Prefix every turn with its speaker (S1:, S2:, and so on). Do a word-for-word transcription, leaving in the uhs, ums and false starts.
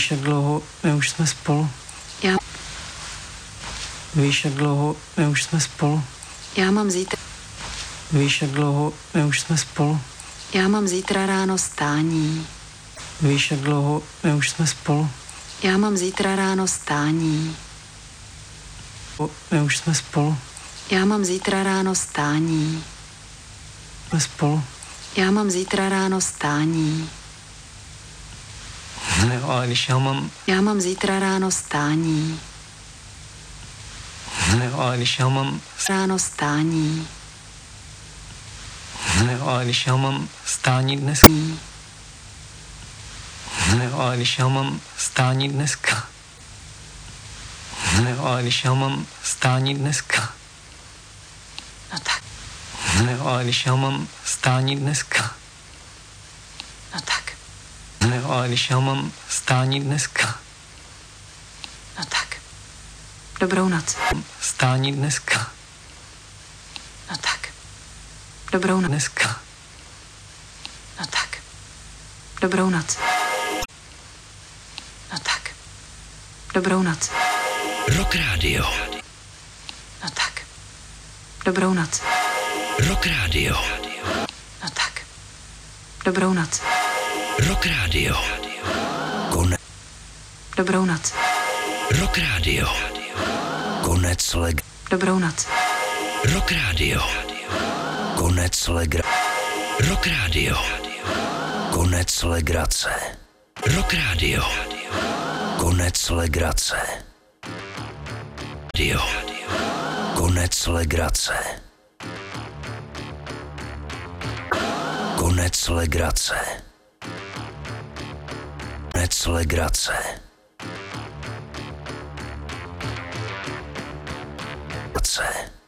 S1: Víš, jak dlouho my už jsme spolu?
S2: Já.
S1: Víš, jak dlouho my už jsme spolu?
S2: Já mám zítra.
S1: Víš, jak dlouho my už jsme spolu?
S2: Já mám zítra ráno stání.
S1: Víš, jak dlouho my už jsme spolu?
S2: Já mám zítra ráno stání.
S1: My už jsme spolu.
S2: Já mám zítra ráno stání.
S1: Jsme spolu.
S2: Já mám zítra ráno stání.
S1: Ne, ale když já mám...
S2: Já mám zítra ráno stání.
S1: Ne, ale když já mám...
S2: Ráno stání.
S1: Ne, ale když já mám stání dneska. Ne, ale když já mám stání dneska. Ne, ale když já mám stání dneska.
S2: No tak.
S1: Ne, ale když já mám stání dneska.
S2: No tak.
S1: Ne, ale když já mám stání dneska.
S2: No tak. Dobrou noc.
S1: Stání dneska.
S2: No tak. Dobrou noc.
S1: Dneska.
S2: No tak. Dobrou noc. No tak. Dobrou noc.
S3: Rock Radio.
S2: No tak. Dobrou noc.
S3: Rock Radio.
S2: No tak. Dobrou noc.
S3: Rock Radio. Kone.
S2: Dobrou noc.
S3: Rock Radio. Konec leg.
S2: Dobrou noc.
S3: Rock Radio. Konec legra. Rock Radio. Konec legrace. Rock Radio. Konec legrace. Radio. Konec legrace. Konec legrace. Konec legrace. Legrace.